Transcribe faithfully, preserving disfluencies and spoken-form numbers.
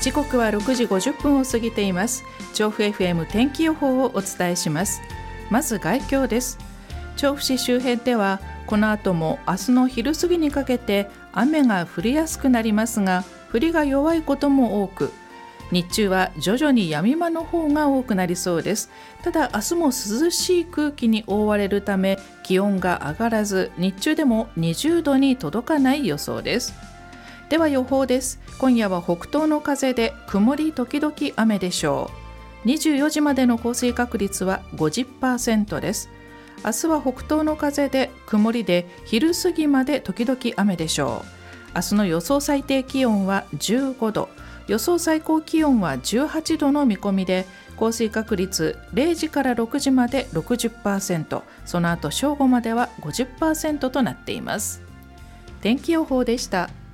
時刻はろくじごじゅっぷんを過ぎています。調布 エフエム 天気予報をお伝えします。まず概況です。調布市周辺ではこの後も明日の昼過ぎにかけて雨が降りやすくなりますが、降りが弱いことも多く、日中は徐々に止み間の方が多くなりそうです。ただ明日も涼しい空気に覆われるため気温が上がらず、日中でもにじゅうどに届かない予想です。では予報です。今夜は北東の風で曇り時々雨でしょう。にじゅうよじまでの降水確率は ごじゅっパーセント です。明日は北東の風で曇りで昼過ぎまで時々雨でしょう。明日の予想最低気温はじゅうごど、予想最高気温はじゅうはちどの見込みで、降水確率れいじからろくじまで ろくじゅっパーセント、その後正午までは ごじゅっパーセント となっています。天気予報でした。